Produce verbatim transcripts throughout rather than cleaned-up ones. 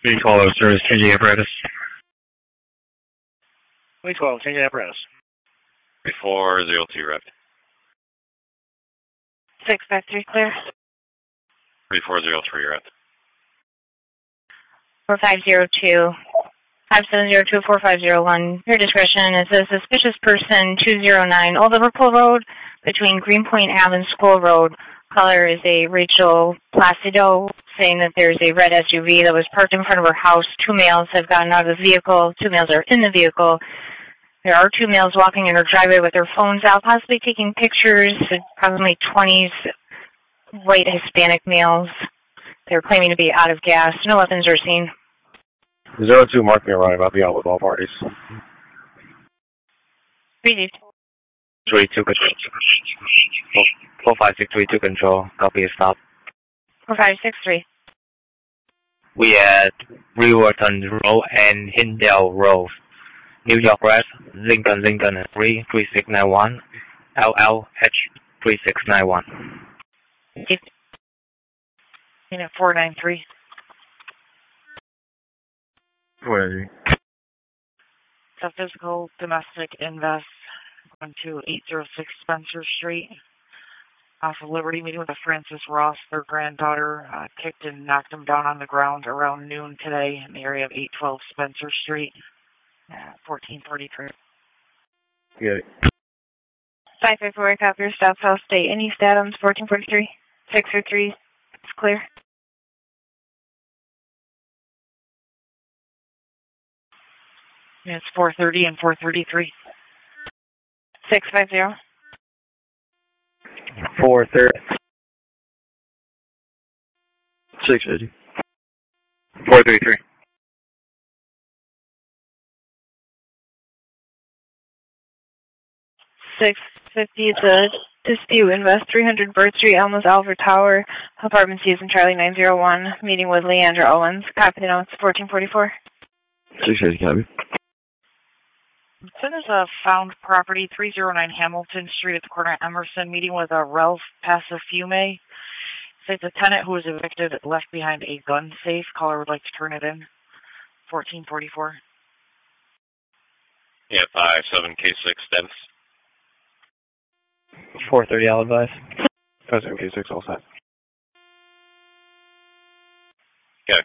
three twelve service, changing apparatus. three twelve, changing apparatus. three four zero two, rep. six five three, clear. three four zero three, rep. four five zero two, five seven zero two, four five zero one. Your discretion is a suspicious person, two zero nine Old Liverpool Road, between Greenpoint Ave and School Road. Caller is a Rachel Placido, saying that there's a red S U V that was parked in front of her house. Two males have gotten out of the vehicle. Two males are in the vehicle. There are two males walking in her driveway with their phones out, possibly taking pictures, approximately twenties, white Hispanic males. They're claiming to be out of gas. No weapons are seen. zero two, mark me arrive. I'll be out with all parties. Received. three two, control. four five six three two, control. Copy, stop. four five six three. We at Riverton Road and Hindale Road. New York West, Lincoln, Lincoln, three three six nine one, L L H three six nine one. Unit four nine three. Where? It's a physical domestic invest going to eight oh six Spencer Street off of Liberty, meeting with a Francis Ross. Their granddaughter uh, kicked and knocked him down on the ground around noon today in the area of eight twelve Spencer Street, uh, fourteen forty-three. Yeah. five five four, copy your stop, South State. In East Adams, fourteen forty-three. six oh three, it's clear. Yeah, it's four thirty and four thirty-three. six five zero. four thirty. six fifty. four thirty-three. six fifty, it's a dispute. Invest three hundred Bird Street, Elmwood Alfred Tower, apartment C is in Charlie nine zero one, meeting with Leandra Owens. Copy the notes, fourteen forty-four. six fifty, copy. So there's a found property, three oh nine Hamilton Street at the corner of Emerson, meeting with a Ralph Pasafume. Says the tenant who was evicted left behind a gun safe. Caller would like to turn it in. fourteen forty-four. Yeah, five seven K six, status. four thirty, I'll advise. five seven K six, all set. Okay.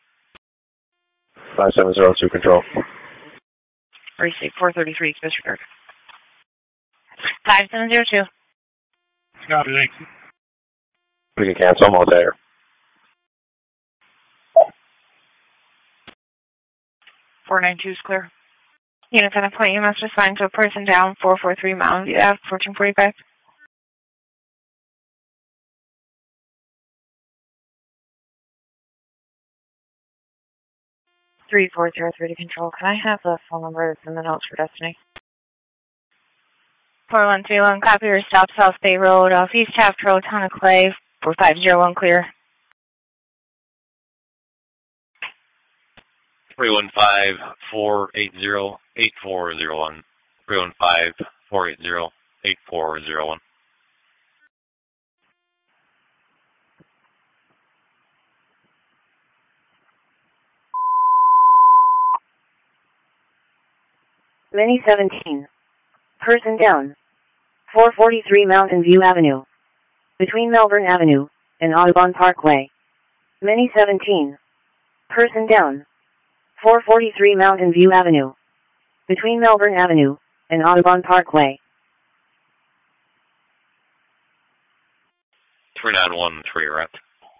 five seven zero two, control. Receive four thirty-three, disregard. five seven zero two. Copy, thanks. We can cancel them all day. four ninety-two is clear. Unit ten point, you must respond to a person down, four four three Mountain View Ave, fourteen forty-five. three four zero three to control. Can I have the phone number that's in the notes for Destiny? four one three one, copy your stop, South Bay Road, off East Taft Road, Town of Clay, four five zero one, clear. three one five, four eight zero, eight four zero one. three one five, four eight zero, eight four zero one. Mini seventeen. Person down. four forty-three Mountain View Avenue. Between Melbourne Avenue and Audubon Parkway. Mini seventeen. Person down. four forty-three Mountain View Avenue. Between Melbourne Avenue and Audubon Parkway. three nine one three, rep.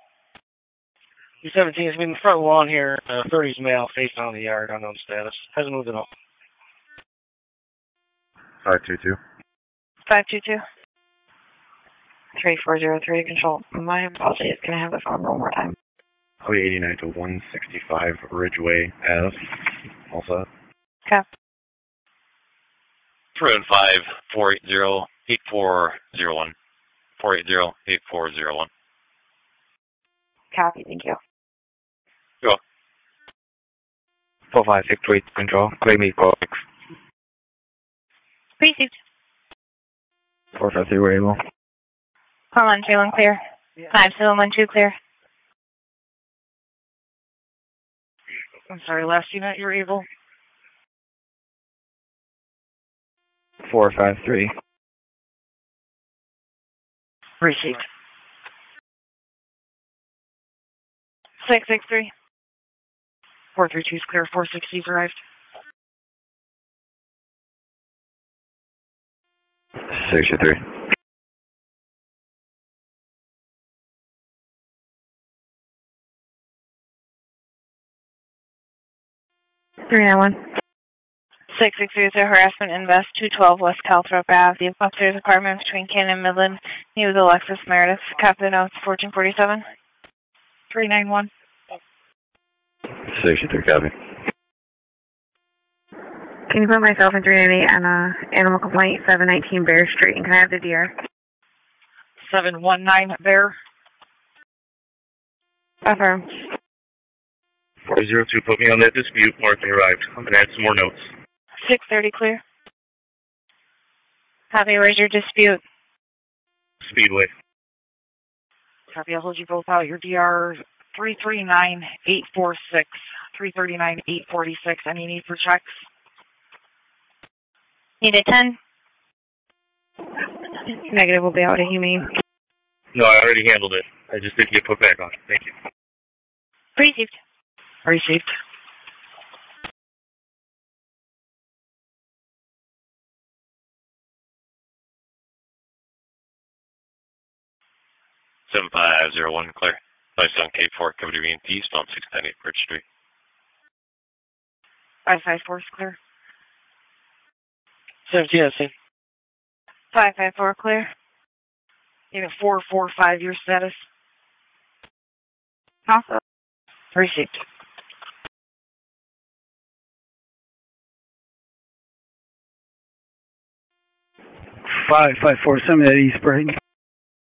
U seventeen has been in the front lawn here. Uh, thirties male, face on the yard, unknown status. Hasn't moved at all. five two two. five two two. three four zero three, control. My apologies. Can I have the phone one more time? Highway eighty-nine to one sixty-five Ridgeway Ave. All set. Okay. three one five, four eight zero, eight four zero one. four eight zero, eight four zero one. Copy, thank you. Go. four five six three, control. Claim me for six. Received. four five three, we're able. Call on three one clear. five seven one two clear. I'm sorry, last unit you're able? four five three. Received. six six three. four three two is clear. four sixty's arrived. sixty-three. three nine one. six six three is a harassment invest, two twelve West Calthrop Ave. The upstairs apartment between Ken and Midland. He was Alexis Meredith. Copy the notes, fourteen forty-seven. three nine one. sixty-three, copy. Can you put myself in three ninety-eight on a animal complaint, seven nineteen Bear Street, and can I have the D R? seven one nine Bear. Affirm. four zero two, put me on that dispute. Marking arrived. I'm going to add some more notes. six thirty clear. Copy, where's your dispute? Speedway. Copy, I'll hold you both out. Your D R three three nine eight four six. three thirty-nine eight forty-six. Any need for checks? Need a ten? Negative will be out of humane. No, I already handled it. I just didn't get put back on. Thank you. Received. Received. seven five zero one, clear. Nice on Cape four, W V and P, Stomp six nine eight Bridge Street. five five four is clear. seventeen, I see. five five four clear. Unit four four five, your status? Also. Received. five five four, some of that East Brighton.